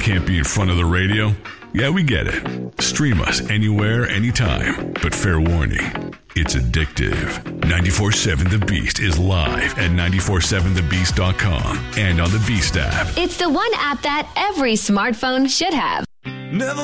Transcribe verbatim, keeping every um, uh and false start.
can't be in front of the radio? Yeah, we get it. Stream us anywhere, anytime. But fair warning, it's addictive. ninety-four seven The Beast is live at nine four seven the beast dot com and on the Beast app. It's the one app that every smartphone should have. Never